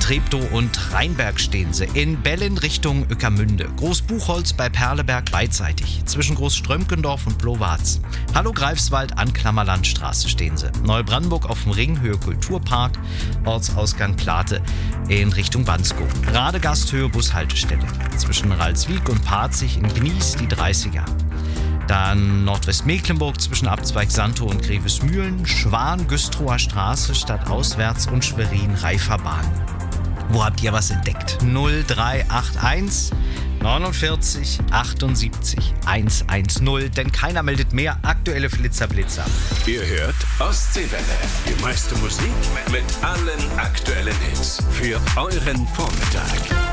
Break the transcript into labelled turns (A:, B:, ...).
A: Treptow und Rheinberg stehen sie. In Bellin Richtung Ueckermünde. Großbuchholz bei Perleberg beidseitig. Zwischen Großströmkendorf und Blowarz. Hallo Greifswald an Klammerlandstraße stehen sie. Neubrandenburg auf dem Ring, Höhe Kulturpark. Ortsausgang Plate in Richtung Banskow. Radegast, Höhe Bushaltestelle. Zwischen Ralswiek und Parzig in Gnies die 30er. Dann Nordwestmecklenburg zwischen Abzweig Santow und Grevesmühlen, Schwan, Güstrower Straße, Stadtauswärts und Schwerin, Reiferbahn. Wo habt ihr was entdeckt? 0381 49 78 110, denn keiner meldet mehr. Aktuelle Flitzer-Blitzer.
B: Ihr hört Ostseewelle. Die meiste Musik mit allen aktuellen Hits für euren Vormittag.